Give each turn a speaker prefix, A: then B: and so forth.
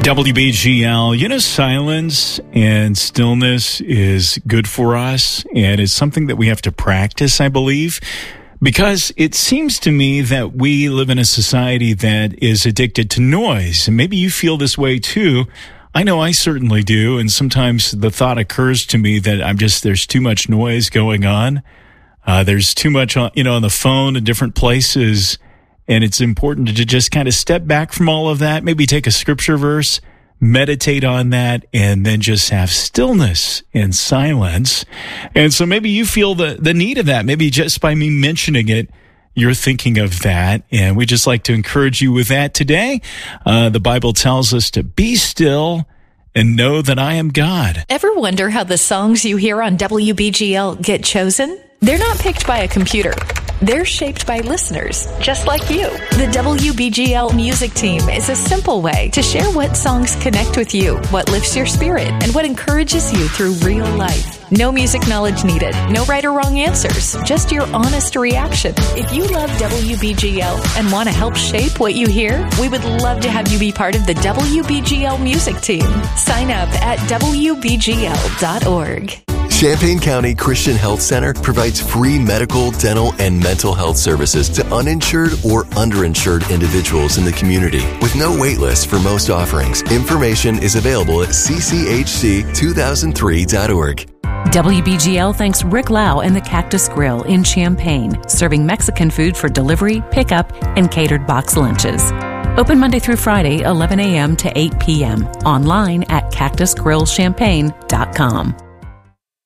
A: WBGL, silence and stillness is good for us, and it's something that we have to practice, I believe, because it seems to me that we live in a society that is addicted to noise, and maybe you feel this way too. I know I certainly do, and sometimes the thought occurs to me that there's too much noise going on. There's too much on the phone in different places. And it's important to just kind of step back from all of that, maybe take a scripture verse, meditate on that, and then just have stillness and silence. And so maybe you feel the need of that. Maybe just by me mentioning it, you're thinking of that. And we just like to encourage you with that today. The Bible tells us to be still and know that I am God.
B: Ever wonder how the songs you hear on WBGL get chosen? They're not picked by a computer. They're shaped by listeners, just like you. The WBGL music team is a simple way to share what songs connect with you, what lifts your spirit, and what encourages you through real life. No music knowledge needed, no right or wrong answers, just your honest reaction. If you love WBGL and want to help shape what you hear, we would love to have you be part of the WBGL music team. Sign up at WBGL.org.
C: Champaign County Christian Health Center provides free medical, dental, and mental health services to uninsured or underinsured individuals in the community with no wait list for most offerings. Information is available at cchc2003.org.
D: WBGL thanks Rick Lau and the Cactus Grill in Champaign, serving Mexican food for delivery, pickup, and catered box lunches. Open Monday through Friday, 11 a.m. to 8 p.m. Online at cactusgrillchampaign.com.